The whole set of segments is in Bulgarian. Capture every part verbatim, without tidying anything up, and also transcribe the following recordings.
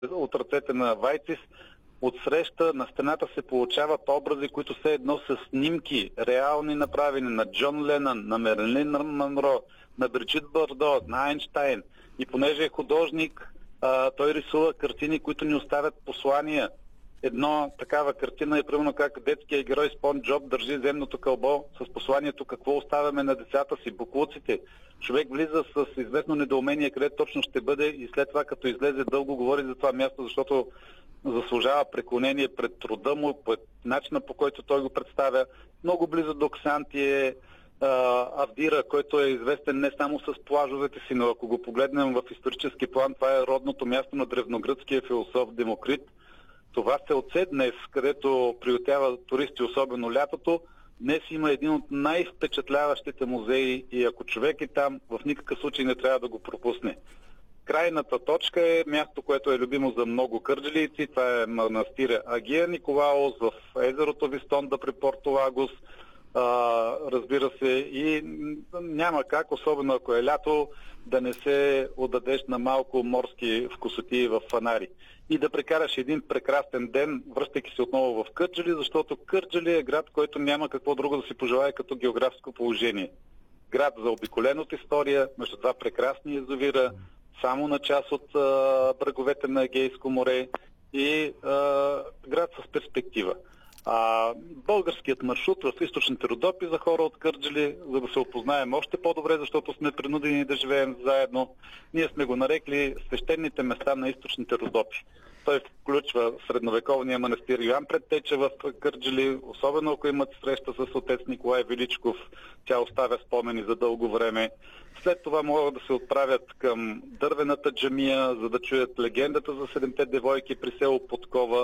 от ръцете на Вайцис. Отсреща на стената се получават образи, които са едно с снимки, реални направени на Джон Ленън, на Мерлин Монро, на Бриджит Бардо, на Айнщайн. И понеже е художник, а, той рисува картини, които ни оставят послания. Едно такава картина е примерно как детският герой Спон Джоб държи земното кълбо с посланието какво оставяме на децата си, боклуците. Човек влиза с известно недоумение къде точно ще бъде и след това като излезе дълго говори за това място, защото заслужава преклонение пред труда му, пред начина по който той го представя. Много близо до Ксантие, Авдира, който е известен не само с плажовете си, но ако го погледнем в исторически план, това е родното място на древногръцкия философ Демокрит. Това Селце днес, където приютява туристи, особено лятото, днес има един от най-впечатляващите музеи и ако човек е там, в никакъв случай не трябва да го пропусне. Крайната точка е място, което е любимо за много кърджалийци. Това е манастира Агия Николаос в езерото Вистонда при Порто Лагос. А, разбира се, и няма как, особено ако е лято, да не се отдадеш на малко морски вкусоти в Фанари. И да прекараш един прекрасен ден, връщайки се отново в Кърджали, защото Кърджали е град, който няма какво друго да си пожелае като географско положение. Град заобиколен от история, между два прекрасни язовира, само на част от а, бреговете на Егейско море и а, град с перспектива. А, българският маршрут в източните Родопи за хора от Кърджали, за да се опознаем още по-добре, защото сме принудени да живеем заедно, ние сме го нарекли свещените места на източните Родопи. Той включва средновековния манастир Йоан Предтеча в Кърджали, особено ако имат среща с отец Николай Величков, тя оставя спомени за дълго време. След това могат да се отправят към дървената джамия, за да чуят легендата за седемте девойки при село Подкова.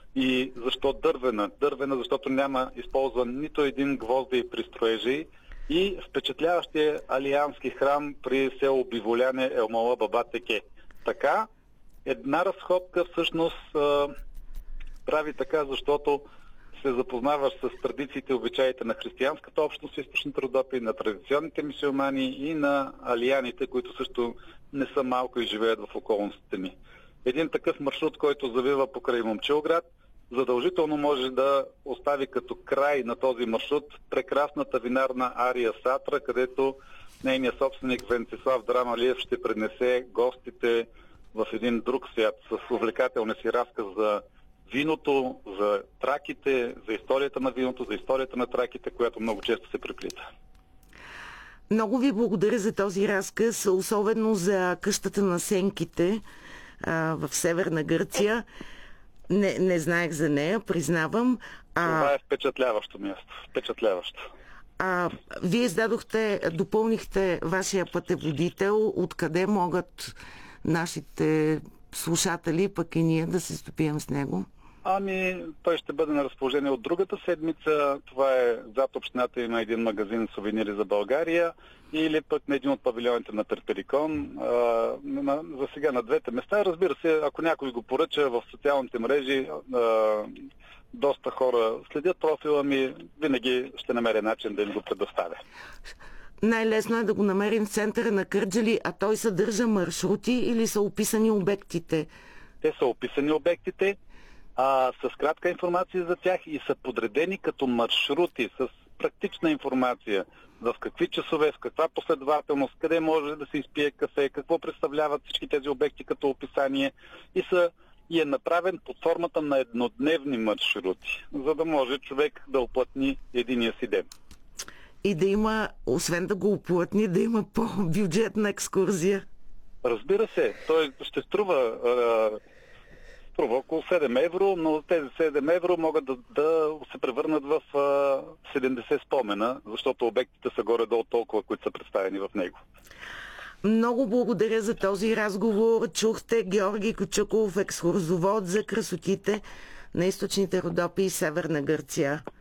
И защо дървена? Дървена, защото няма използван нито един гвозди при строежи и впечатляващия алиански храм при село Биволяне Елмала Баба Теке. Така, една разходка всъщност а, прави така, защото се запознаваш с традициите и обичаите на християнската общност в източните Родопи, на традиционните мюсюлмани и на алияните, които също не са малко и живеят в околностите ни. Един такъв маршрут, който завива покрай Момчилград, задължително може да остави като край на този маршрут прекрасната винарна Ария Сатра, където нейният собственик Венцислав Драмалиев ще пренесе гостите в един друг свят с увлекателния си разказ за виното, за траките, за историята на виното, за историята на траките, която много често се преплита. Много ви благодаря за този разказ, особено за къщата на сенките а, в Северна Гърция. Не, не знаех за нея, признавам. А... Това е впечатляващо място. Впечатляващо. А, вие издадохте, допълнихте вашия пътеводител. Откъде могат нашите слушатели, пък и ние, да се здобием с него? Ами, той ще бъде на разположение от другата седмица. Това е зад общината, има един магазин сувенири за България или пък на един от павилионите на Перперикон. А, на, за сега на двете места. Разбира се, ако някой го поръча в социалните мрежи, а, доста хора следят профила ми, винаги ще намеря начин да им го предоставя. Най-лесно е да го намерим в центъра на Кърджали, а той съдържа маршрути или са описани обектите? Те са описани обектите, а, с кратка информация за тях и са подредени като маршрути с практична информация в какви часове, в каква последователност, къде може да се изпие кафе, какво представляват всички тези обекти като описание и, са, и е направен под формата на еднодневни маршрути, за да може човек да оплътни единия си ден. И да има, освен да го оплътни, да има по-бюджетна екскурзия. Разбира се, той ще струва, струва около седем евро, но тези седем евро могат да, да се превърнат в седемдесет спомена, защото обектите са горе-долу толкова, които са представени в него. Много благодаря за този разговор. Чухте Георги Кючуков, екскурзовод за красотите на източните Родопи и Северна Гърция.